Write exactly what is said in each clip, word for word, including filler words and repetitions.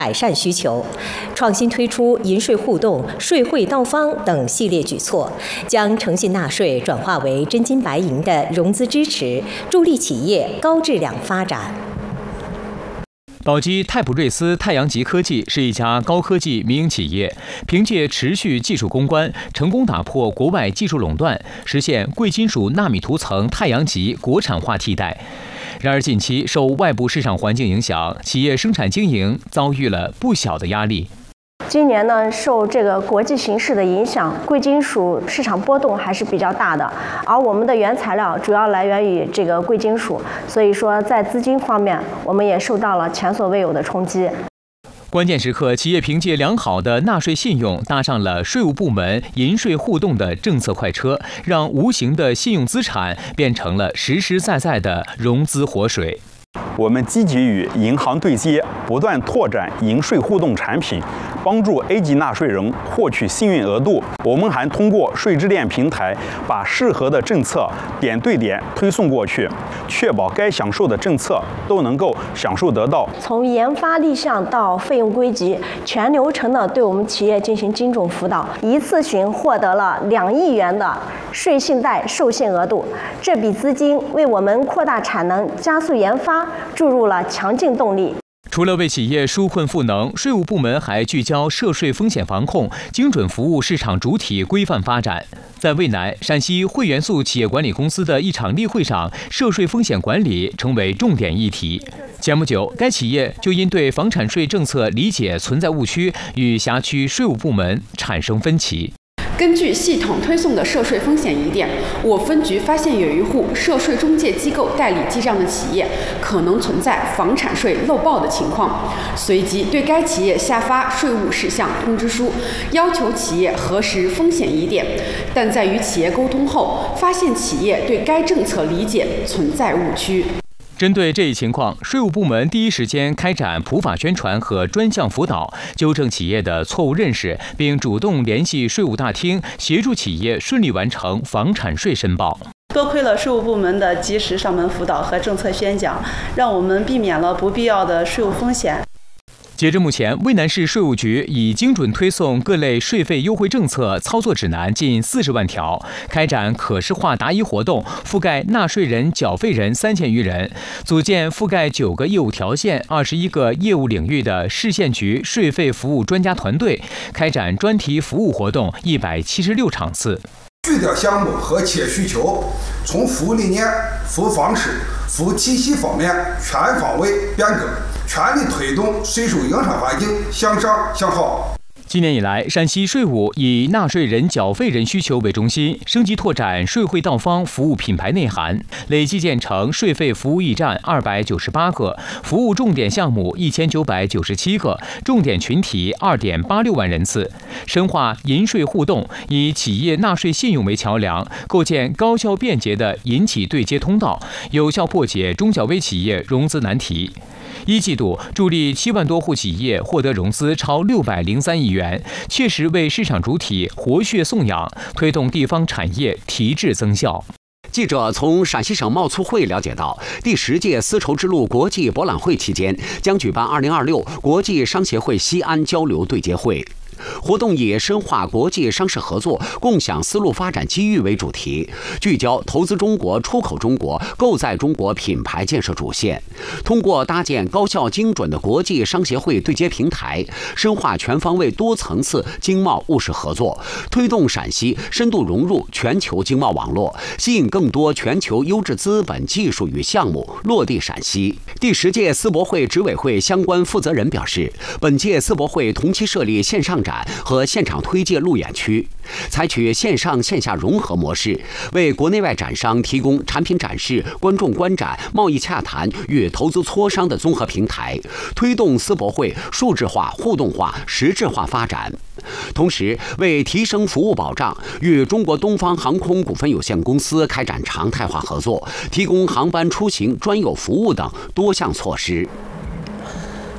改善需求，创新推出银税互动、税汇到方等系列举措，将诚信纳税转化为真金白银的融资支持，助力企业高质量发展。 宝鸡泰普瑞斯太阳极科技是一家高科技民营企业，凭借持续技术攻关，成功打破国外技术垄断，实现贵金属纳米涂层太阳极国产化替代。然而，近期受外部市场环境影响，企业生产经营遭遇了不小的压力。 今年呢，受这个国际形势的影响，贵金属市场波动还是比较大的，而我们的原材料主要来源于这个贵金属，所以说在资金方面，我们也受到了前所未有的冲击。 关键时刻，企业凭借良好的纳税信用，搭上了税务部门银税互动的政策快车，让无形的信用资产变成了实实在在的融资活水。 我们积极与银行对接，不断拓展银税互动产品，帮助 A 级纳税人获取幸运额度。我们还通过税支链平台，把适合的政策点对点推送过去，确保该享受的政策都能够享受得到。 从研发立项到费用归集，全流程的对我们企业进行精准辅导，一次性获得了两亿元的税信贷授信额度。这笔资金为我们扩大产能、加速研发注入了强劲动力。 除了为企业纾困赋能，税务部门还聚焦涉税风险防控，精准服务市场主体规范发展。在渭南，陕西汇元素企业管理公司的一场例会上，涉税风险管理成为重点议题。前不久，该企业就因对房产税政策理解存在误区，与辖区税务部门产生分歧。 根据系统推送的涉税风险疑点，我分局发现有一户涉税中介机构代理记账的企业可能存在房产税漏报的情况，随即对该企业下发税务事项通知书，要求企业核实风险疑点。但在与企业沟通后，发现企业对该政策理解存在误区。 针对这一情况，税务部门第一时间开展普法宣传和专项辅导，纠正企业的错误认识，并主动联系税务大厅，协助企业顺利完成房产税申报。 多亏了税务部门的及时上门辅导和政策宣讲，让我们避免了不必要的税务风险。 截至目前，渭南市税务局已精准推送各类税费优惠政策操作指南近四十万条，开展可视化答疑活动，覆盖纳税人、缴费人三千余人，组建覆盖九个业务条线、二十一个业务领域的市县局税费服务专家团队，开展专题服务活动一百七十六场次。 具体项目和企业需求，从服务理念、服务方式、服务体系方面全方位变革，全力推动税收营商环境向上向好。 今年以来，陕西税务以纳税人、缴费人需求为中心，升级拓展税汇到方服务品牌内涵，累计建成税费服务驿站二百九十八个，服务重点项目一千九百九十七个，重点群体二点八六万人次。深化银税互动，以企业纳税信用为桥梁，构建高效便捷的银企对接通道，有效破解中小微企业融资难题。一季度助力七万多户企业获得融资超六百零三亿元，切实为市场主体活血送养，推动地方产业提质增效。 记者从陕西省贸促会了解到，第十届丝绸之路国际博览会期间将举办二零二六国际商协会西安交流对接会。活动以深化国际商事合作、共享丝路发展机遇为主题，聚焦投资中国、出口中国、构在中国品牌建设主线。通过搭建高效精准的国际商协会对接平台，深化全方位多层次经贸务实合作，推动陕西深度融入全球经贸网络，吸引更多全球优质资本、技术与项目落地陕西。第十届丝博会执委会相关负责人表示，本届丝博会同期设立线上展和现场推介路演区，采取线上线下融合模式，为国内外展商提供产品展示、观众观展、贸易洽谈与投资磋商的综合平台，推动丝博会数字化、互动化、实质化发展。同时，为提升服务保障，与中国东方航空股份有限公司开展常态化合作，提供航班出行专有服务等多项措施。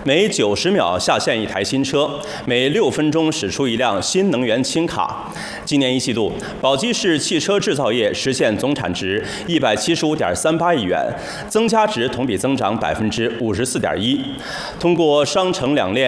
每九十秒下线一台新车，每六分钟驶出一辆新能源轻卡。今年一季度，宝鸡市汽车制造业实现总产值一百七十五点三八亿元，增加值同比增长百分之五十四点一。通过商城两链